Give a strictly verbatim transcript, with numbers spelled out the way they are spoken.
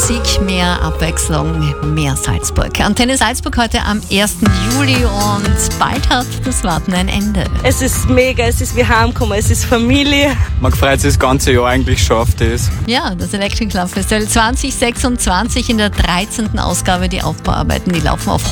Musik, mehr Abwechslung, mehr Salzburg. Antenne Salzburg heute am ersten Juli und bald hat das Warten ein Ende. Es ist mega, es ist wie Heimkommen, es ist Familie. Man freut sich das ganze Jahr eigentlich schon auf das. Ja, das Electric Love Festival zwanzig sechsundzwanzig in der dreizehnten Ausgabe. Die Aufbauarbeiten, die laufen auf